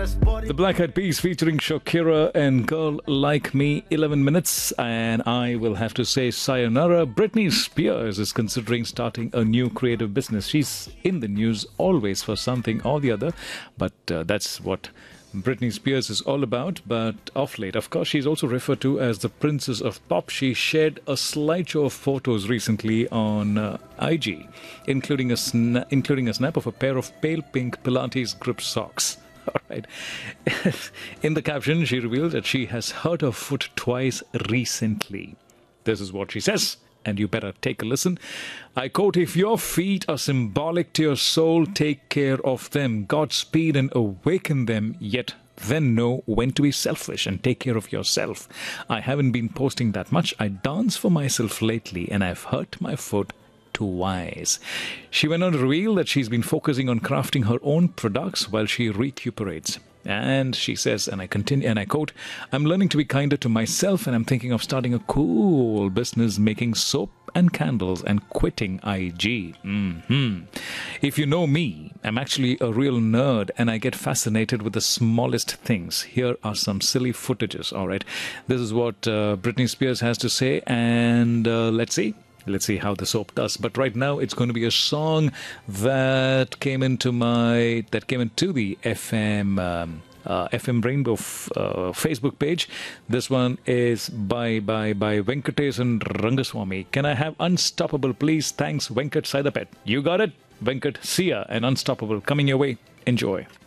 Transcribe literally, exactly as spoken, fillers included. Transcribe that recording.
The Black Eyed Peas featuring Shakira and Girl Like Me, eleven minutes, and I will have to say sayonara. Britney Spears is considering starting a new creative business. She's in the news always for something or the other, but uh, that's what Britney Spears is all about. But of late, of course, she's also referred to as the Princess of Pop. She shared a slideshow of photos recently on uh, I G, including a, sna- including a snap of a pair of pale pink Pilates grip socks. All right. In the caption, she revealed that she has hurt her foot twice recently. This is what she says, and you better take a listen. I quote, "If your feet are symbolic to your soul, take care of them. Godspeed and awaken them, yet then know when to be selfish and take care of yourself. I haven't been posting that much. I dance for myself lately, and I've hurt my foot twice." She went on to reveal that she's been focusing on crafting her own products while she recuperates. And she says, and I continue, and I quote, "I'm learning to be kinder to myself, and I'm thinking of starting a cool business making soap and candles and quitting I G. Mm-hmm. If you know me, I'm actually a real nerd, and I get fascinated with the smallest things. Here are some silly footages, all right? This is what uh, Britney Spears has to say, and uh, let's see. Let's see how the soap does. But right now, it's going to be a song that came into my that came into the F M um, uh, F M Rainbow f- uh, Facebook page. This one is by by by Venkatesh and Rangaswamy. Can I have Unstoppable, please? Thanks, Venkat Saidapet. You got it, Venkat. See ya and Unstoppable coming your way. Enjoy.